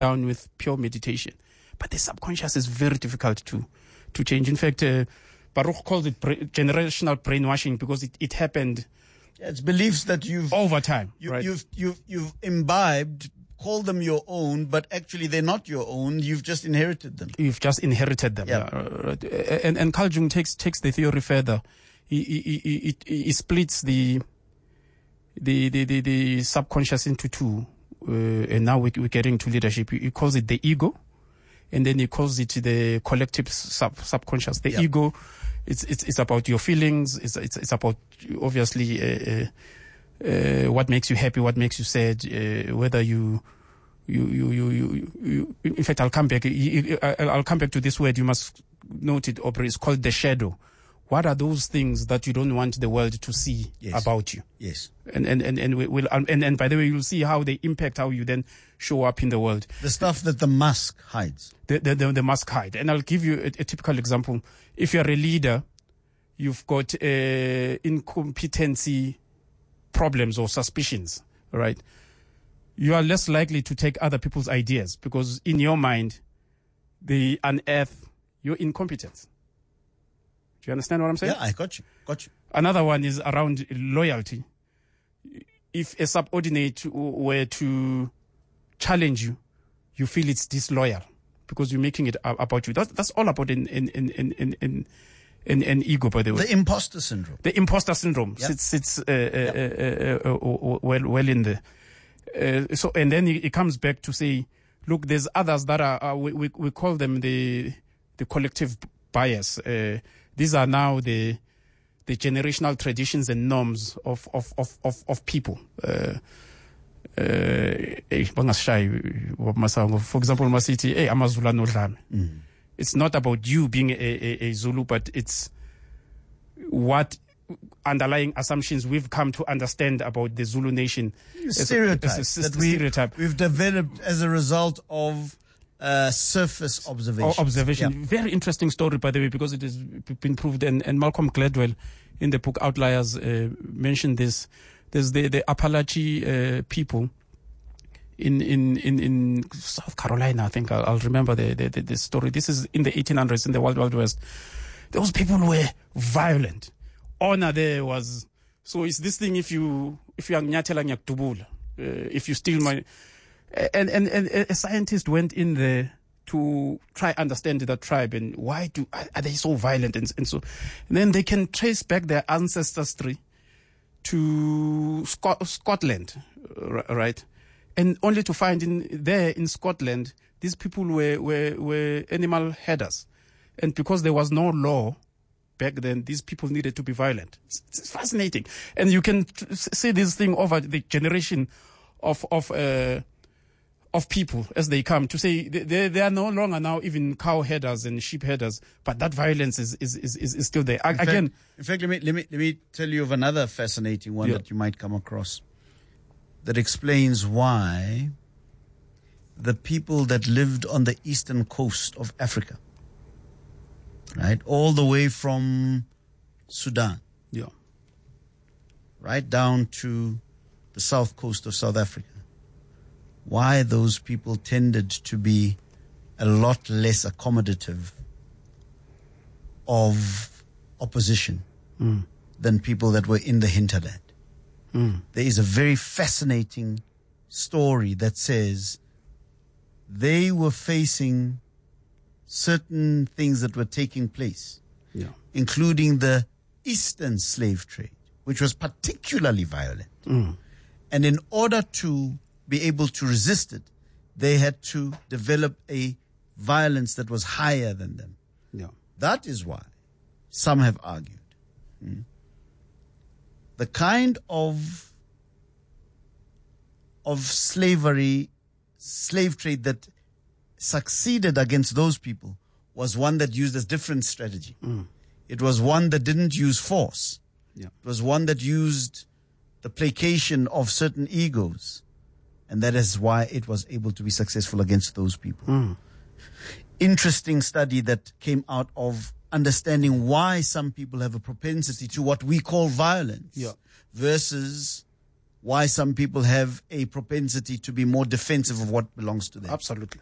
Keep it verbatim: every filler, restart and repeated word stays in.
down with pure meditation. But the subconscious is very difficult to, to change. In fact, uh, Baruch calls it bra- generational brainwashing because it, it happened. Yeah, it's beliefs that you've over time. You, right? You've you've you've imbibed, call them your own, but actually they're not your own. You've just inherited them. You've just inherited them. Yeah. Yeah. Right. And and Carl Jung takes takes the theory further. He he he, he, he splits the, the the the the subconscious into two. Uh, and now we, we're getting to leadership. He calls it the ego, and then he calls it the collective sub subconscious. The yeah. ego. It's, it's, it's about your feelings. It's, it's, it's about obviously, uh, uh, what makes you happy, what makes you sad, uh, whether you, you, you, you, you, you, in fact, I'll come back, I'll come back to this word. You must note it, Aubrey. It's called the shadow. What are those things that you don't want the world to see yes. about you? Yes. And, and, and, and we will, and, and by the way, you'll see how they impact how you then show up in the world. The stuff that the mask hides. The, the, the, the mask hide. And I'll give you a, a typical example. If you're a leader, you've got, uh, incompetency problems or suspicions, right? You are less likely to take other people's ideas because in your mind, they unearth your incompetence. Do you understand what I'm saying? Yeah, I got you. Got you. Another one is around loyalty. If a subordinate were to challenge you, you feel it's disloyal because you're making it about you. That's, that's all about an, an, an, an, an, an, an ego, by the way. The imposter syndrome. The imposter syndrome yep. sits, sits uh, yep. uh, uh, uh, well, well in there. Uh, so, and then it, it comes back to say, look, there's others that are, uh, we, we, we call them the, the collective bias. Uh, These are now the the generational traditions and norms of of of of, of people. Uh, uh, for example, Masiti, hey, Amazula no Dlame. It's not about you being a, a, a Zulu, but it's what underlying assumptions we've come to understand about the Zulu nation. Stereotypes as a, as a, that we, stereotype we've developed as a result of Uh, surface observation. Observation. Yeah. Very interesting story, by the way, because it has been proved. And, and Malcolm Gladwell, in the book Outliers, uh, mentioned this. There's the, the Appalachian uh, people in, in, in, in South Carolina, I think. I'll, I'll remember the, the, the story. This is in the eighteen hundreds, in the Wild, Wild West. Those people were violent. Honor there was. So it's this thing, if you, if you are Nyatela Nyaktubula, uh, if you steal my, And, and, and a scientist went in there to try understand the tribe and why do, are they so violent and, and so, and then they can trace back their ancestry to Scot- Scotland, right? And only to find in there in Scotland, these people were, were, were animal herders. And because there was no law back then, these people needed to be violent. It's, it's fascinating. And you can t- see this thing over the generation of, of, uh, of people as they come to say they, they are no longer now even cow headers and sheep headers, but that violence is, is, is, is still there. In Again. Fact, in fact, let me, let me, let me tell you of another fascinating one yeah. that you might come across that explains why the people that lived on the eastern coast of Africa, right, all the way from Sudan, yeah, right down to the south coast of South Africa, why those people tended to be a lot less accommodative of opposition mm. than people that were in the hinterland. Mm. There is a very fascinating story that says they were facing certain things that were taking place, yeah. including the Eastern slave trade, which was particularly violent. Mm. And in order to be able to resist it, they had to develop a violence that was higher than them. Yeah. That is why some have argued hmm, the kind of of slavery, slave trade that succeeded against those people was one that used a different strategy. Mm. It was one that didn't use force. Yeah. It was one that used the placation of certain egos. And that is why it was able to be successful against those people. Mm. Interesting study that came out of understanding why some people have a propensity to what we call violence yeah. versus why some people have a propensity to be more defensive of what belongs to them. Absolutely.